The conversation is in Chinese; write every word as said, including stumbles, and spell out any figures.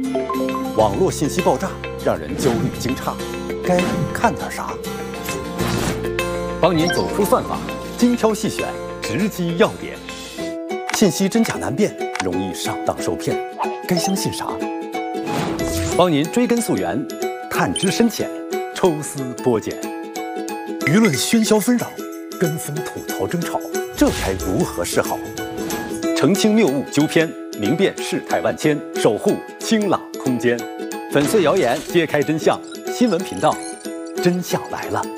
网络信息爆炸让人焦虑惊诧，该看点啥？帮您走出算法，精挑细选，直击要点。信息真假难辨，容易上当受骗，该相信啥？帮您追根溯源，探知深浅，抽丝剥茧。舆论喧嚣纷扰，跟风吐槽争吵，这该如何是好？澄清谬误纠偏，明辨事态万千，守护清朗空间。粉碎谣言，揭开真相。新闻频道，真相来了。